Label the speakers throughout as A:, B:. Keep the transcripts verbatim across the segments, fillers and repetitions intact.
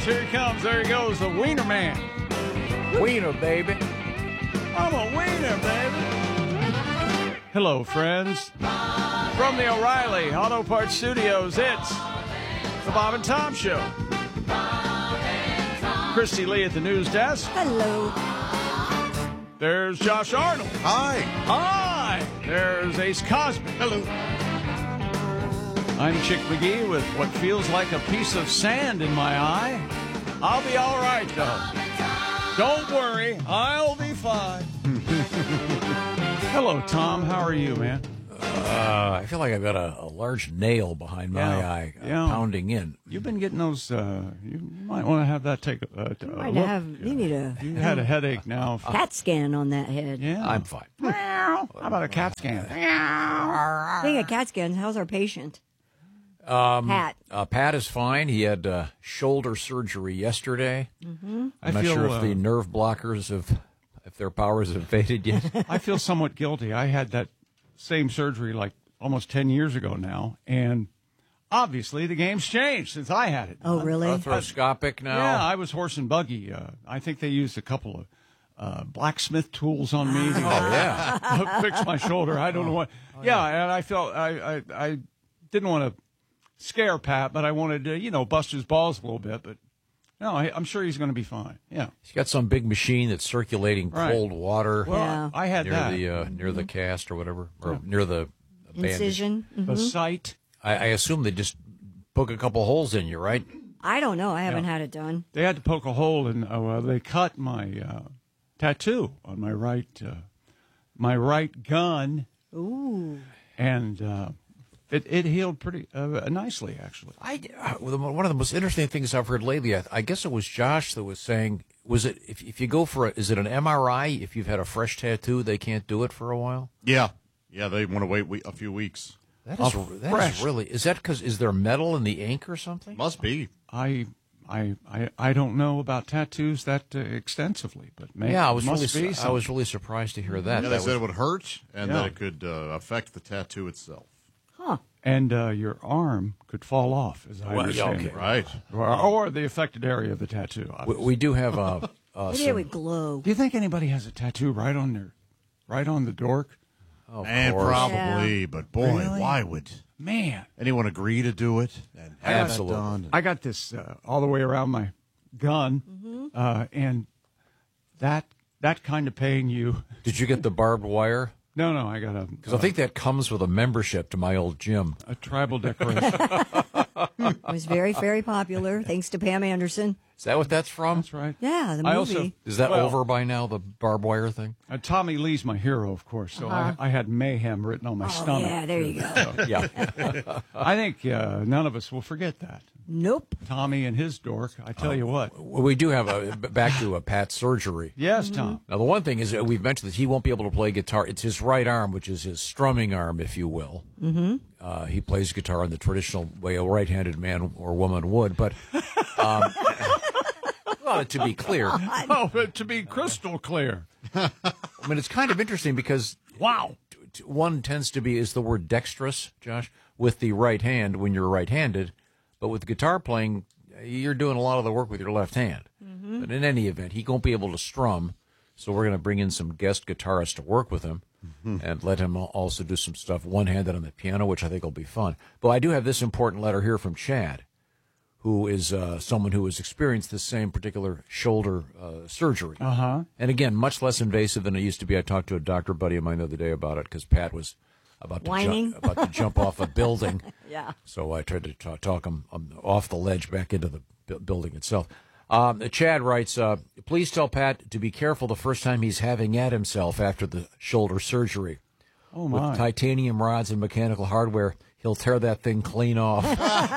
A: Here he comes. There he goes, the Wiener Man.
B: Wiener, baby.
A: I'm a wiener, baby. Hello, friends. From the O'Reilly Auto Parts Studios, it's the Bob and Tom Show. Christy Lee at the news desk.
C: Hello.
A: There's Josh Arnold.
D: Hi.
A: Hi. There's Ace Cosby.
D: Hello.
A: I'm Chick McGee with what feels like a piece of sand in my eye. I'll be all right, though. Don't worry, I'll be fine. Hello, Tom. How are you, man?
B: Uh, I feel like I've got a, a large nail behind my
A: Yeah.
B: eye uh,
A: Yeah.
B: pounding in.
A: You've been getting those. Uh, you might want to have that take a, a, a
C: Might
A: look.
C: have, you need a
A: You had a headache now. For,
C: CAT scan on that head.
A: yeah.
B: I'm fine.
A: How about a CAT scan?
C: Speaking of CAT scans, how's our patient?
B: Um,
C: Pat.
B: Uh, Pat is fine. He had uh, shoulder surgery yesterday.
C: Mm-hmm.
A: I
B: I'm not
A: feel,
B: sure if
A: uh,
B: the nerve blockers have, if their powers have faded yet.
A: I feel somewhat guilty. I had that same surgery like almost ten years ago now, and obviously the game's changed since I had it.
C: Oh, really?
B: Arthroscopic now.
A: Yeah, I was horse and buggy. Uh, I think they used a couple of uh, blacksmith tools on me to
B: Oh, yeah.
A: fix my shoulder. I don't know what. Yeah, and I felt I, I, I didn't want to scare Pat, but I wanted to, you know, bust his balls a little bit. But no, I, I'm sure he's going to be fine. Yeah.
B: He's got some big machine that's circulating
A: Right.
B: cold water
A: Well,
C: Yeah.
A: I had
B: near
A: that.
B: the uh, near the cast or whatever, or near the bandage.
C: Incision. Mhm.
A: the site.
B: I, I assume they just poke a couple holes in you, right?
C: I don't know. I haven't
A: Yeah.
C: had it done.
A: They had to poke a hole and uh, well, they cut my uh, tattoo on my right uh, my right gun,
C: Ooh.
A: and uh, it it healed pretty uh, nicely actually.
B: I, uh, one of the most interesting things I've heard lately, I, I guess it was Josh that was saying, was it if, if you go for a, is it an M R I, if you've had a fresh tattoo, they can't do it for a while?
D: Yeah. Yeah, they want to wait we- a few weeks.
B: That is, that
A: fresh.
B: is really, is that because, is there metal in the ink or something?
D: Must be.
A: I I I, I don't know about tattoos that uh, extensively, but maybe
B: Yeah, I was
A: must
B: really,
A: be
B: su- I
A: something.
B: was really surprised to hear that.
D: Yeah,
B: that
D: they
B: was,
D: said it would hurt and
A: Yeah.
D: that it could uh, affect the tattoo itself.
C: Huh.
A: and uh, your arm could fall off, as I
B: Well,
A: understand
B: yeah,
A: it.
B: okay.
D: Right.
A: Or, or the affected area of the tattoo.
B: we,
A: obviously.
B: we do have uh, uh,
C: Maybe it
B: some,
C: would glow.
A: Do you think anybody has a tattoo right on their, right on the dork?
B: of
D: And
B: course.
D: probably,
C: Yeah.
D: but boy,
A: Really?
D: why would
A: Man,
D: anyone agree to do it? And have
B: Absolutely.
D: That done?
A: I got this uh, all the way around my gun,
C: Mm-hmm.
A: uh, and that that kind of pain you.
B: Did you get the barbed wire?
A: No, no, I got a
B: Because I think that comes with a membership to my old gym.
A: a tribal decoration.
C: It was very, very popular, thanks to Pam Anderson.
B: Is that what that's from?
A: That's right.
C: Yeah, the movie.
A: I also
B: Is that
A: well,
B: over by now, the barbed wire thing?
A: Uh, Tommy Lee's my hero, of course. So I, I had mayhem written on my
C: oh,
A: stomach.
C: yeah, there you go.
B: Yeah.
A: I think uh, none of us will forget that.
C: Nope.
A: Tommy and his dork. I tell you what.
B: Well, we do have a, back to a Pat's surgery.
A: Yes, Tom.
B: Now, the one thing is that we've mentioned that he won't be able to play guitar. It's his right arm, which is his strumming arm, if you will. Mm-hmm. Uh, he plays guitar in the traditional way a right-handed man or woman would. But, um, well, to be clear, I
A: Oh, but to be crystal clear.
B: mean, it's kind of interesting because
A: Wow.
B: t- t- one tends to be, is the word dexterous, Josh, with the right hand when you're right-handed. But with guitar playing, you're doing a lot of the work with your left hand. Mm-hmm. But in any event, he won't be able to strum. So we're going to bring in some guest guitarists to work with him mm-hmm. and let him also do some stuff one-handed on the piano, which I think will be fun. But I do have this important letter here from Chad, who is uh, someone who has experienced this same particular shoulder uh, surgery.
A: Uh-huh.
B: And again, much less invasive than it used to be. I talked to a doctor buddy of mine the other day about it because Pat was about to,
C: Whining.
B: jump, about to jump off a building.
C: Yeah.
B: So I tried to talk, talk him um, off the ledge back into the bu- building itself. Um, Chad writes, uh, please tell Pat to be careful the first time he's having at himself after the shoulder surgery.
A: Oh, my.
B: With titanium rods and mechanical hardware, he'll tear that thing clean off.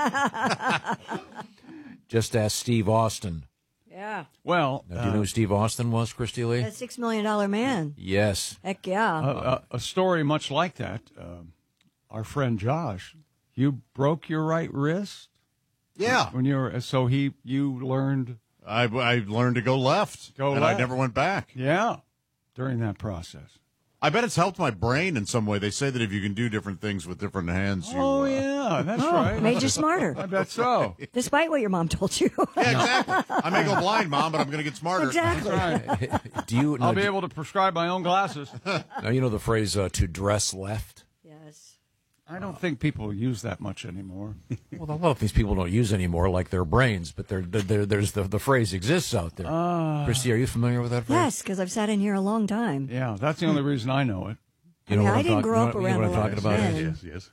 B: Just ask Steve Austin.
C: Yeah.
A: Well,
B: Now, do you know who Steve Austin was, Christy Lee?
C: That six million dollar man.
B: Yes.
C: Heck yeah.
A: uh, a, a story much like that. Uh, our friend Josh, you broke your right wrist
D: Yeah.
A: when you were, so he, you learned,
D: I, I learned to go left.
A: Go
D: and
A: left.
D: I never went back.
A: yeah, during that process.
D: I bet it's helped my brain in some way. They say that if you can do different things with different hands, you,
A: Oh,
D: uh,
A: yeah. Yeah, that's
C: Oh,
A: right.
C: made you smarter,
A: I bet so.
C: despite what your mom told you.
D: Yeah, exactly. I may go blind, Mom, but I'm going to get smarter.
C: Exactly.
B: Do you?
A: I'll
B: Now,
A: be
B: do-
A: able to prescribe my own glasses.
B: now you know the phrase uh, "to dress left."
C: Yes.
A: I don't think people use that much anymore.
B: Well, a lot of things people don't use anymore, like their brains. But they're, they're, there's the the phrase exists out there.
A: Uh,
B: Christy, are you familiar with that phrase?
C: Yes, because I've sat in here a long time.
A: Yeah, that's the only reason I know it.
B: You
C: I
B: know
C: mean,
B: what
C: I
B: I'm
C: didn't
B: talk-
C: grow
B: you
C: up
B: know- you
C: around
B: know
C: a
B: what I'm
C: lot
B: talking
C: of
B: about.
C: men.
D: Yes, yes.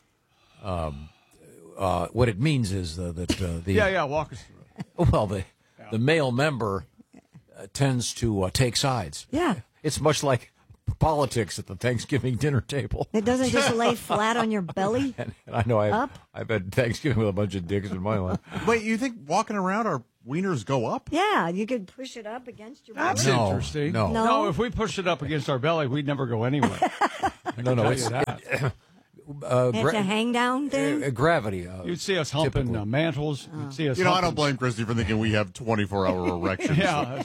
B: Uh, what it means is uh, that uh, the
A: Yeah, yeah, walk us through it.
B: well the the male member uh, tends to uh, take sides.
C: Yeah.
B: It's much like politics at the Thanksgiving dinner table.
C: It doesn't just lay flat on your belly.
B: And, and I know I've,
C: Up?
B: I've had Thanksgiving with a bunch of dicks in my life.
D: Wait, you think walking around our wieners go up?
C: Yeah, you could push it up against your
A: That's
C: belly.
B: No,
A: interesting.
B: no.
C: No.
A: No, if we pushed it up against our belly, we'd never go anywhere.
B: No, no,
A: Tell
B: it's
A: you that.
B: uh,
C: It's
B: gra-
C: a hang down thing.
B: uh, gravity. Uh,
A: You'd see us humping
B: typically.
A: uh, mantles. You'd see us
D: You know, I don't
A: humping-
D: blame Christy for thinking we have twenty-four hour erections.
A: Yeah,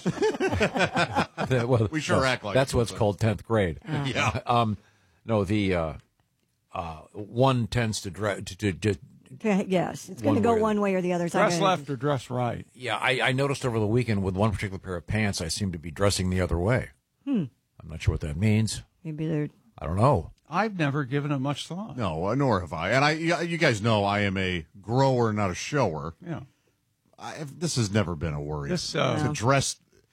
A: that's-
B: the- well,
D: We sure
B: no,
D: act like
B: that's
D: it,
B: what's
D: so.
B: called tenth grade.
D: Yeah.
B: Um, no, the uh, uh, one tends to, dra- to, to, to
C: Okay, yes, it's going
B: One
C: to go
B: way or
C: one way or the other. It's not
A: dress
C: gonna-
A: left or dress right.
B: yeah. I, I noticed over the weekend with one particular pair of pants, I seem to be dressing the other way.
C: Hmm.
B: I'm not sure what that means.
C: Maybe they're.
B: I don't know.
A: I've never given it much thought.
D: No, uh, nor have I. And I, you you guys know I am a grower, not a shower.
A: Yeah.
D: I, this has never been a worry.
A: This, uh,
D: to dress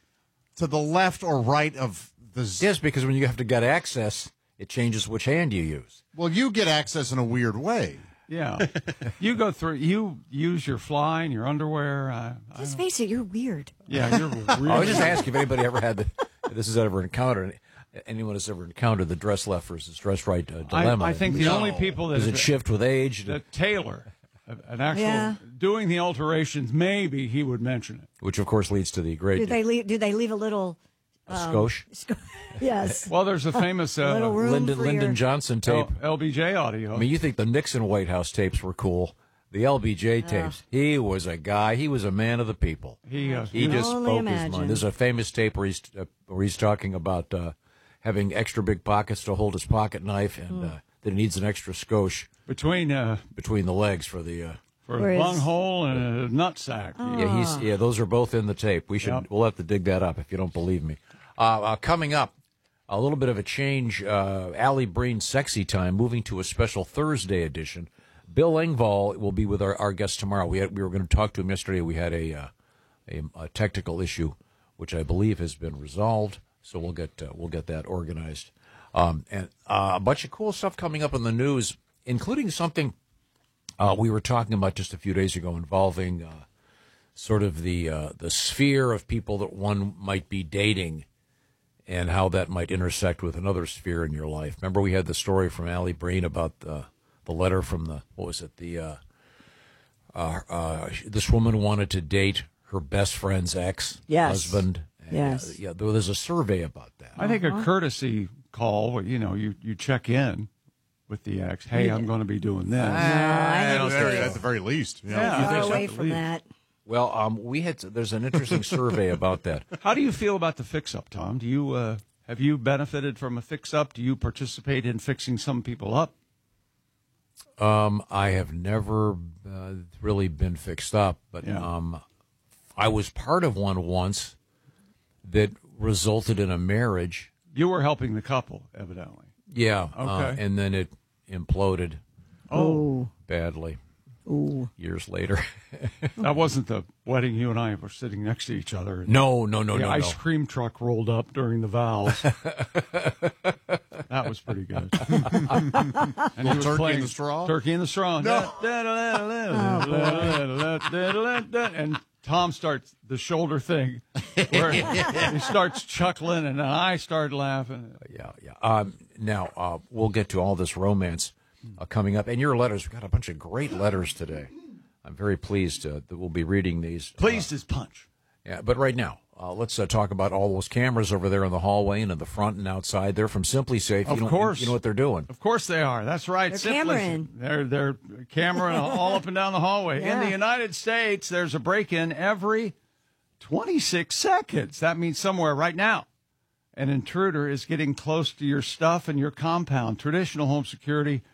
D: to the left or right of the. Z-
B: Yes, because when you have to get access, it changes which hand you use.
D: Well, you get access in a weird way.
A: Yeah. You go through, you use your fly and your underwear. Uh, I
C: Just
A: don't-
C: face it, you're weird.
A: yeah, you're
B: I
A: really.
B: was just asking if anybody ever had the, if this has ever encountered, anyone has ever encountered the dress left versus dress right uh,
A: I,
B: dilemma.
A: I think the
D: No.
A: only people that
B: Does it
A: have-
B: shift with age?
A: the tailor, an actual
C: Yeah.
A: doing the alterations, maybe he would mention it.
B: Which, of course, leads to the great
C: Do they leave? Do they leave a little?
B: skosh.
C: sc- Yes.
A: Well, there's a famous
C: A little
A: uh,
C: room
B: Lyndon,
C: for
B: Lyndon
C: your-
B: Johnson tape.
A: L- L B J audio.
B: I mean, you think the Nixon White House tapes were cool. The L B J tapes. He was a guy. He was a man of the people.
A: he, uh,
B: He just
C: only
B: spoke
C: imagine.
B: his mind. There's a famous tape where he's, uh, where he's talking about uh, having extra big pockets to hold his pocket knife and uh, that he needs an extra skosh
A: between uh,
B: between the legs for the. Uh,
A: for
C: Where
A: a
C: is-
A: lung hole and a nut sack.
B: Yeah, he's yeah. Those are both in the tape. We should.
A: Yep.
B: We'll have to dig that up if you don't believe me. Uh, uh, coming up, a little bit of a change. Uh, Allie Breen Sexy Time moving to a special Thursday edition. Bill Engvall will be with our, our guest tomorrow. We had, we were going to talk to him yesterday. We had a, uh, a a technical issue, which I believe has been resolved. So we'll get uh, we'll get that organized. Um, and uh, a bunch of cool stuff coming up in the news, including something uh, we were talking about just a few days ago involving uh, sort of the uh, the sphere of people that one might be dating and how that might intersect with another sphere in your life. Remember we had the story from Allie Breen about the, the letter from the, what was it, the, uh, uh, uh, this woman wanted to date her best friend's ex-husband.
C: Yes.
B: And,
C: Yes.
B: Uh, yeah, there, there's a survey about that.
A: I think a courtesy call, where, you know, you, you check in with the ex. Hey, I'm going to be doing this.
C: No, I think
D: Very-
C: it's
D: at the very least. you know.
A: Yeah.
C: far
A: think so?
C: away from that.
B: Well, um, we had, there's an interesting survey about that.
A: How do you feel about the fix-up, Tom? Do you uh, have you benefited from a fix-up? Do you participate in fixing some people up?
B: Um, I have never uh, really been fixed up, but
A: Yeah.
B: um, I was part of one once that resulted in a marriage.
A: You were helping the couple, evidently.
B: Yeah, uh,
A: Okay.
B: and then it imploded
C: Oh.
B: badly
C: Ooh.
B: years later.
A: That wasn't the wedding you and I were sitting next to each other. and
B: no, no, no,
A: the
B: no,
A: ice
B: no.
A: cream truck rolled up during the vows. That was pretty good. And he was
D: turkey
A: playing
D: in the straw?
A: Turkey in the straw.
D: No.
A: And Tom starts the shoulder thing where he starts chuckling, and then I start laughing.
B: Yeah, yeah. Um, now uh, we'll get to all this romance uh, coming up, and your letters. We've got a bunch of great letters today. I'm very pleased uh, that we'll be reading these. uh,
A: Pleased as punch.
B: Yeah, but right now, uh, let's uh, talk about all those cameras over there in the hallway and in the front and outside. They're from Simply Safe.
A: Of
B: you know,
A: course.
B: you know what they're doing.
A: Of course they are. That's right.
C: They're
A: Simply-
C: cameraing.
A: They're they're camera all up and down the hallway. In
C: Yeah.
A: the United States, there's a break-in every twenty-six seconds. That means somewhere right now, an intruder is getting close to your stuff and your compound. Traditional home security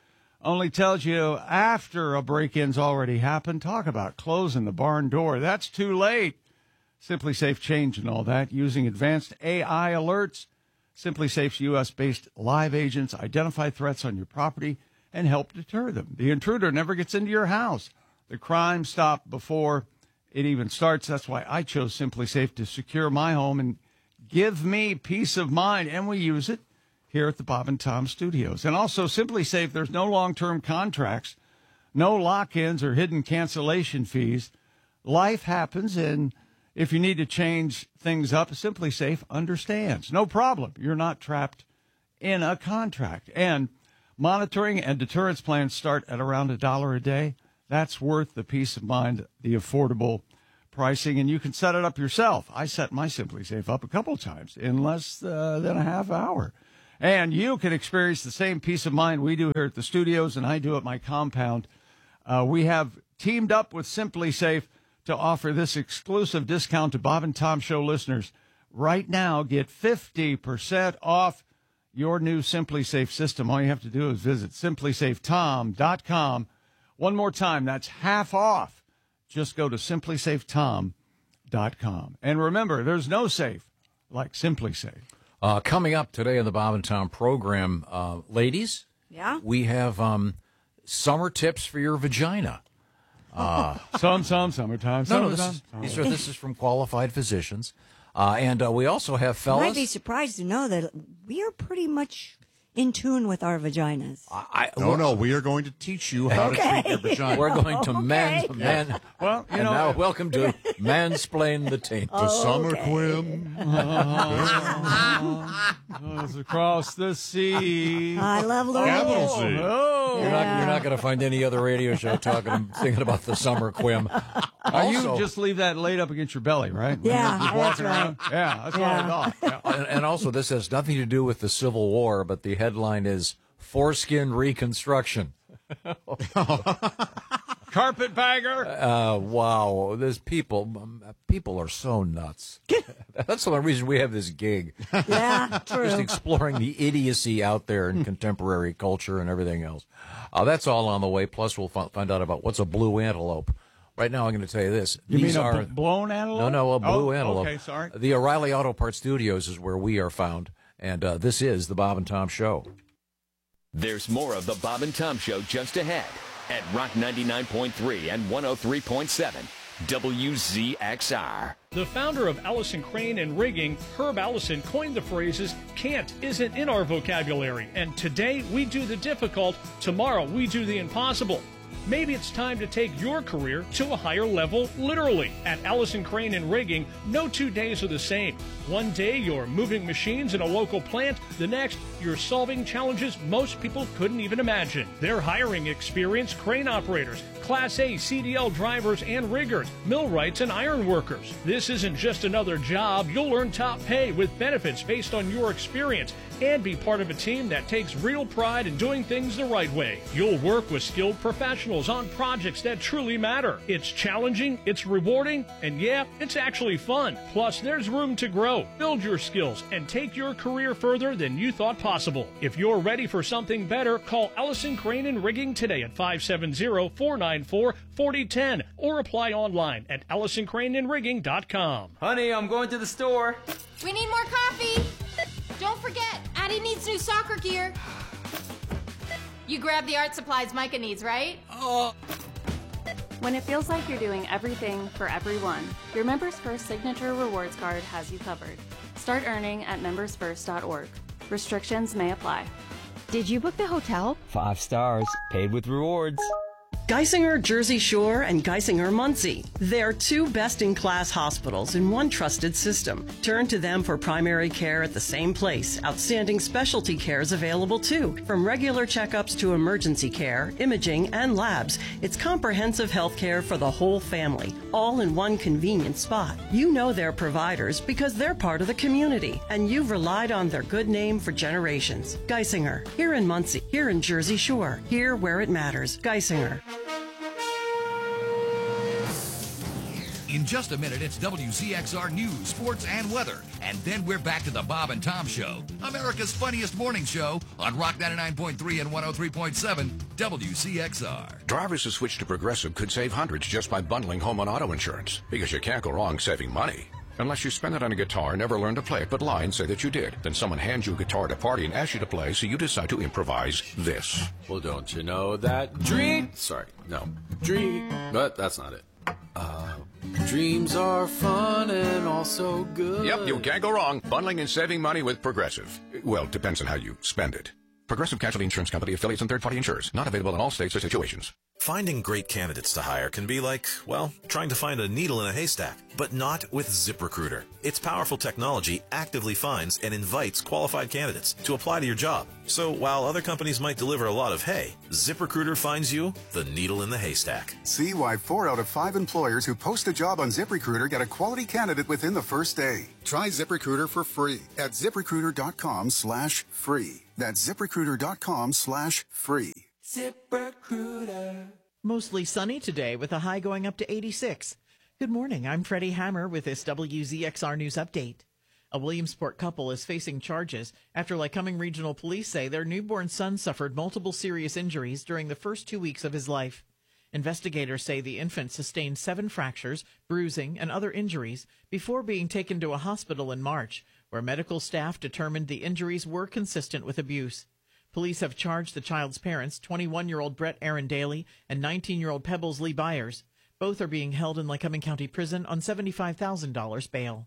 A: only tells you after a break-in's already happened. Talk about closing the barn door. That's too late. SimpliSafe changing all that using advanced A I alerts. SimpliSafe's U S-based live agents identify threats on your property and help deter them. The intruder never gets into your house. The crime stopped before it even starts. That's why I chose SimpliSafe to secure my home and give me peace of mind. And we use it here at the Bob and Tom Studios. And also SimpliSafe, there's no long-term contracts, no lock-ins or hidden cancellation fees. Life happens, and if you need to change things up, SimpliSafe understands. No problem. You're not trapped in a contract. And monitoring and deterrence plans start at around a dollar a day. That's worth the peace of mind, the affordable pricing, and you can set it up yourself. I set my SimpliSafe up a couple times in less uh, than a half hour. And you can experience the same peace of mind we do here at the studios, and I do at my compound. Uh, we have teamed up with SimpliSafe to offer this exclusive discount to Bob and Tom Show listeners. Right now, get fifty percent off your new SimpliSafe system. All you have to do is visit simply safe tom dot com. One more time, that's half off. Just go to simply safe tom dot com. And remember, there's no safe like SimpliSafe.
B: Uh, coming up today in the Bob and Tom program, uh, ladies,
C: Yeah?
B: we have um, summer tips for your vagina.
A: Uh, some, some, summertime.
B: No, no, this
A: summertime.
B: is, these are, this is from qualified physicians. Uh, and uh, we also have
C: You
B: fellas.
C: might be surprised to know that we are pretty much in tune with our vaginas.
B: I,
D: No, no, we are going to teach you how to treat your vagina.
B: We're going to
C: Okay.
B: man, man.
A: Well, you
B: and
A: know,
B: now welcome to Mansplain the Taint.
D: the summer quim.
A: goes across the sea.
C: I love Lord.
D: Capital C.
A: Oh,
B: You're not, you're not going to find any other radio show talking, thinking about the summer quim.
A: Now, you
B: Also-
A: just leave that laid up against your belly, right?
C: Yeah,
A: Just
C: that's
A: walking
C: right.
A: around. Yeah, that's
C: Yeah.
A: what I thought. Yeah.
B: and, and also, this has nothing to do with the Civil War, but the headline is Foreskin Reconstruction.
A: Carpetbagger.
B: Uh, wow, there's people, um, people are so nuts. That's the only reason we have this gig.
C: Yeah,
B: Just
C: true.
B: exploring the idiocy out there in contemporary culture and everything else. Uh, that's all on the way. Plus, we'll f- find out about what's a blue antelope. Right now, I'm going to tell you this.
A: You
B: These
A: mean a
B: are
A: bl- blown antelope?
B: no, no, a blue
A: oh,
B: antelope.
A: Okay, sorry.
B: The O'Reilly Auto Parts Studios is where we are found, and uh, this is the Bob and Tom Show.
E: There's more of the Bob and Tom Show just ahead at Rock ninety-nine point three and one oh three point seven W Z X R.
F: The founder of Allison Crane and Rigging, Herb Allison, coined the phrases, can't isn't in our vocabulary, and today we do the difficult, tomorrow we do the impossible. Maybe it's time to take your career to a higher level, literally. At Allison Crane and Rigging, no two days are the same. One day you're moving machines in a local plant, the next you're solving challenges most people couldn't even imagine. They're hiring experienced crane operators, Class A C D L drivers and riggers, millwrights and iron workers. This isn't just another job. You'll earn top pay with benefits based on your experience and be part of a team that takes real pride in doing things the right way. You'll work with skilled professionals on projects that truly matter. It's challenging, it's rewarding, and yeah, it's actually fun. Plus, there's room to grow, build your skills, and take your career further than you thought possible. If you're ready for something better, call Allison Crane and Rigging today at five seven zero, four nine four, four zero one zero or apply online at allison crane and rigging dot com.
G: Honey, I'm going to the store.
H: We need more coffee. Don't forget, Addie needs new soccer gear. You grab the art supplies Micah needs, right?
I: When it feels like you're doing everything for everyone, your Members First Signature Rewards Card has you covered. Start earning at members first dot org. Restrictions may apply.
J: Did you book the hotel?
G: Five stars, paid with rewards.
K: Geisinger Jersey Shore and Geisinger Muncie. They're two best-in-class hospitals in one trusted system. Turn to them for primary care at the same place. Outstanding specialty care is available too. From regular checkups to emergency care, imaging, and labs, it's comprehensive health care for the whole family, all in one convenient spot. You know their providers because they're part of the community, and you've relied on their good name for generations. Geisinger, here in Muncie, here in Jersey Shore, here where it matters. Geisinger.
L: In just a minute, it's W Z X R News, Sports, and Weather. And then we're back to the Bob and Tom Show, America's funniest morning show on Rock ninety-nine point three and one oh three point seven W Z X R.
M: Drivers who switch to Progressive could save hundreds just by bundling home and auto insurance, because you can't go wrong saving money. Unless you spend it on a guitar, never learn to play it, but lie and say that you did. Then someone hands you a guitar at a party and asks you to play, so you decide to improvise this.
N: Well, don't you know that dream... Sorry, no. Dream... But that's not it. Uh, dreams are fun and also good.
M: Yep, you can't go wrong. Bundling and saving money with Progressive. Well, depends on how you spend it. Progressive Casualty Insurance Company, affiliates, and third-party insurers. Not available in all states or situations.
O: Finding great candidates to hire can be like, well, trying to find a needle in a haystack, but not with ZipRecruiter. Its powerful technology actively finds and invites qualified candidates to apply to your job. So while other companies might deliver a lot of hay, ZipRecruiter finds you the needle in the haystack.
P: See why four out of five employers who post a job on ZipRecruiter get a quality candidate within the first day. Try ZipRecruiter for free at ZipRecruiter.com slash free. That's ZipRecruiter.com slash free.
Q: ZipRecruiter. Mostly sunny today with a high going up to eighty-six. Good morning. I'm Freddie Hammer with this W Z X R News Update. A Williamsport couple is facing charges after Lycoming Regional Police say their newborn son suffered multiple serious injuries during the first two weeks of his life. Investigators say the infant sustained seven fractures, bruising, and other injuries before being taken to a hospital in March, where medical staff determined the injuries were consistent with abuse. Police have charged the child's parents, twenty-one-year-old Brett Aaron Daly and nineteen-year-old Pebbles Lee Byers. Both are being held in Lycoming County Prison on seventy-five thousand dollars bail.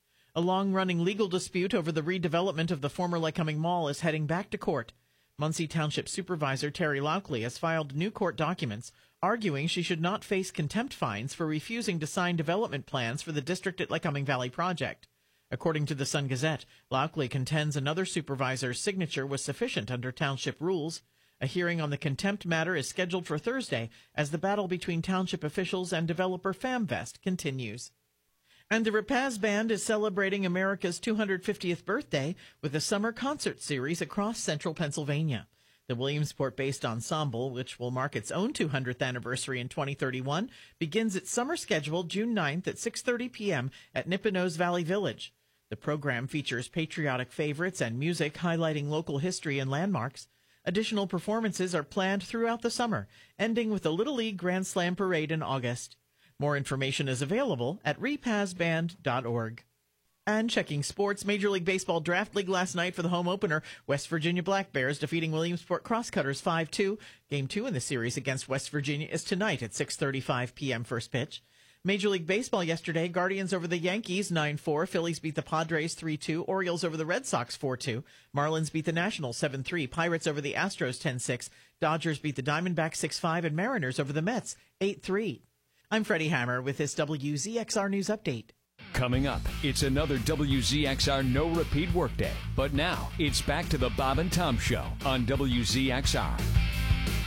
Q: A long-running legal dispute over the redevelopment of the former Lycoming Mall is heading back to court. Muncie Township Supervisor Terry Lauckley has filed new court documents arguing she should not face contempt fines for refusing to sign development plans for the District at Lycoming Valley project. According to the Sun-Gazette, Lauckley contends another supervisor's signature was sufficient under township rules. A hearing on the contempt matter is scheduled for Thursday as the battle between township officials and developer FamVest continues. And the Rapaz Band is celebrating America's two hundred fiftieth birthday with a summer concert series across central Pennsylvania. The Williamsport-based ensemble, which will mark its own two hundredth anniversary in twenty thirty-one, begins its summer schedule June ninth at six thirty p.m. at Nippenose Valley Village. The program features patriotic favorites and music highlighting local history and landmarks. Additional performances are planned throughout the summer, ending with a Little League Grand Slam Parade in August. More information is available at repaz band dot org. And checking sports, Major League Baseball Draft League last night for the home opener, West Virginia Black Bears defeating Williamsport Crosscutters five two. Game two in the series against West Virginia is tonight at six thirty-five p.m. first pitch. Major League Baseball yesterday, Guardians over the Yankees nine four, Phillies beat the Padres three two, Orioles over the Red Sox four two, Marlins beat the Nationals seven three, Pirates over the Astros ten six, Dodgers beat the Diamondbacks six five, and Mariners over the Mets eight three. I'm Freddie Hammer with this W Z X R News Update.
E: Coming up, it's another W Z X R No Repeat Workday. But now, it's back to the Bob and Tom Show on W Z X R.